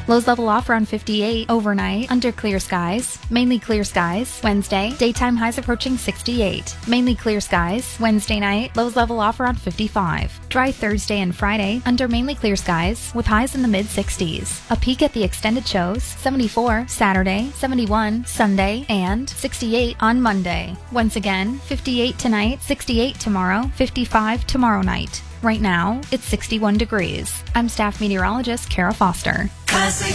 Lows level off around 58 overnight, under clear skies. Mainly clear skies. Wednesday, daytime highs approaching 68. Mainly clear skies. Wednesday night, lows level off around 55. Dry Thursday and Friday, under mainly clear skies, with highs in the mid-60s. A peek at the extended shows, 74 Saturday, 71 Sunday, and 68 on Monday. Once again, 58 tonight, 68 tomorrow, 55 tomorrow night. Right now, it's 61 degrees. I'm staff meteorologist Kara Foster.